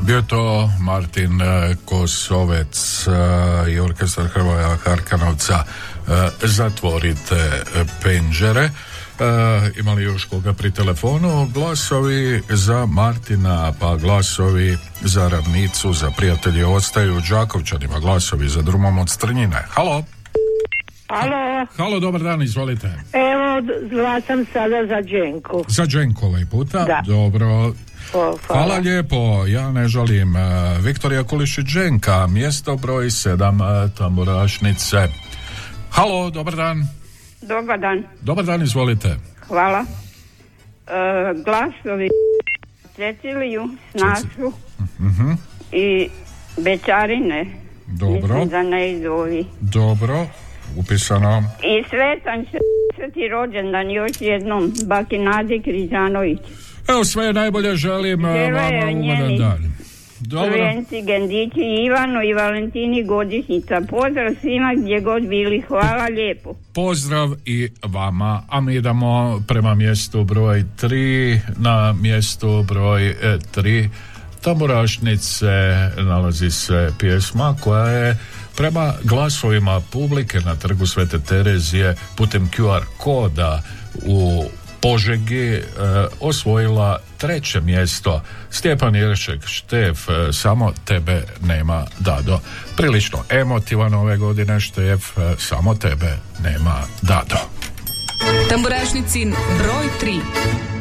Bio to Martin Kosovec i orkestar Hrvoja Harkanovca Zatvorite penđere. Imali još koga pri telefonu? Glasovi za Martina, pa glasovi za ravnicu, za prijatelji ostaju Đakovčanima, glasovi za drumom od Strnjine. Halo? Halo? Halo, dobar dan, izvolite. Evo, glasam sada za Đenku. Za Đenku ovaj puta? Da. Dobro. Hvala lijepo, ja ne žalim. Viktorija Kulišić Đenka, mjesto broj 7, Tamburašnice. Halo, dobar dan. Dobar dan. Dobar dan, izvolite. Hvala. Glasovi Ceciliju, Snašu i Bečarine. Dobro. Mislim da ne idu ovi. Dobro, upisano. I sretan sveti rođendan još jednom baki Nadi Križanović. Evo, sve najbolje želim vama ugodan dan. Prvenci, Gendići, Ivanu i Valentini godišnjica. Pozdrav svima gdje god bili. Hvala lijepo. Pozdrav i vama. A mi idemo prema mjestu broj 3. Na mjestu broj 3 Tamburašnice nalazi se pjesma koja je prema glasovima publike na Trgu Svete Terezije putem QR koda u Požegi osvojila 3. mjesto. Stjepan Jeršek Štef, Samo tebe nema Dado. Prilično emotivan ove godine Štef, Samo tebe nema Dado. Tamburašnicin broj 3.